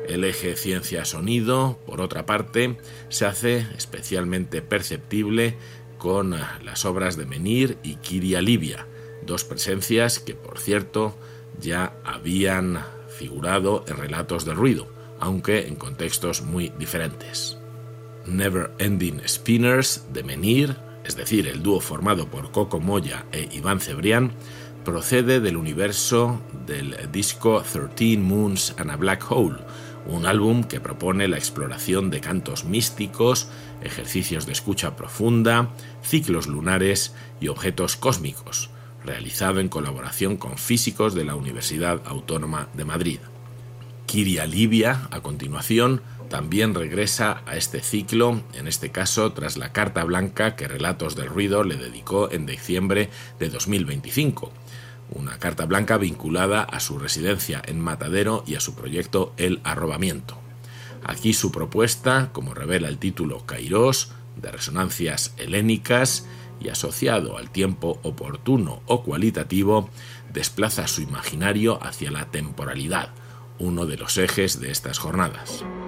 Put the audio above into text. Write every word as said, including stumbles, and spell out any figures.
El eje ciencia-sonido, por otra parte, se hace especialmente perceptible con las obras de Menhir y Kyria Livia, dos presencias que, por cierto, ya habían figurado en Relatos del Ruido, aunque en contextos muy diferentes. Never Ending Spinners de Menhir, es decir, el dúo formado por Coco Moya e Iván Cebrián, procede del universo del disco thirteen Moons and a Black Hole, un álbum que propone la exploración de cantos místicos, ejercicios de escucha profunda, ciclos lunares y objetos cósmicos, realizado en colaboración con físicos de la Universidad Autónoma de Madrid. Kyria Livia, a continuación, también regresa a este ciclo, en este caso tras la carta blanca que Relatos del Ruido le dedicó en diciembre de dos mil veinticinco, una carta blanca vinculada a su residencia en Matadero y a su proyecto El Arrobamiento. Aquí su propuesta, como revela el título Kairos, de resonancias helénicas y asociado al tiempo oportuno o cualitativo, desplaza su imaginario hacia la temporalidad, uno de los ejes de estas jornadas.